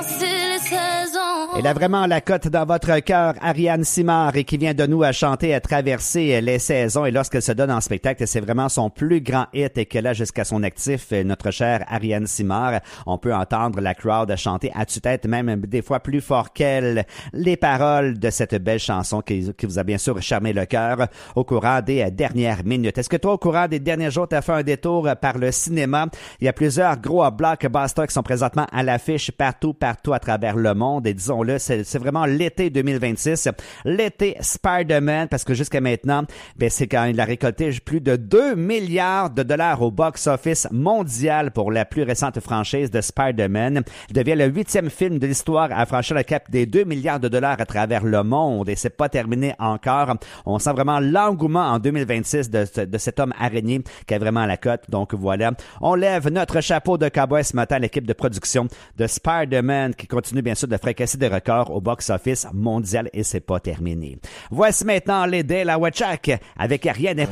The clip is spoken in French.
passer les saisons. Elle a vraiment la cote dans votre cœur, Ariane Simard, et qui vient de nous à chanter, à traverser les saisons. Et lorsqu'elle se donne en spectacle, c'est vraiment son plus grand hit et qu'elle a jusqu'à son actif, notre chère Ariane Simard. On peut entendre la crowd chanter à tue-tête, même des fois plus fort qu'elle, les paroles de cette belle chanson qui vous a bien sûr charmé le cœur au courant des dernières minutes. Est-ce que toi, au courant des derniers jours, tu as fait un détour par le cinéma? Il y a plusieurs gros blockbusters qui sont présentement à l'affiche partout à travers le monde. Et disons-le, c'est vraiment l'été 2026, l'été Spider-Man, parce que jusqu'à maintenant, c'est quand il a récolté plus de 2 milliards de dollars au box-office mondial pour la plus récente franchise de Spider-Man. Il devient le 8e film de l'histoire à franchir le cap des 2 milliards de dollars à travers le monde. Et c'est pas terminé encore. On sent vraiment l'engouement en 2026 de cet homme araignée qui a vraiment la cote. Donc voilà, on lève notre chapeau de cowboy ce matin à l'équipe de production de Spider-Man qui continue bien sûr de fracasser des records au box-office mondial et c'est pas terminé. Voici maintenant les Dale Awachak avec Rien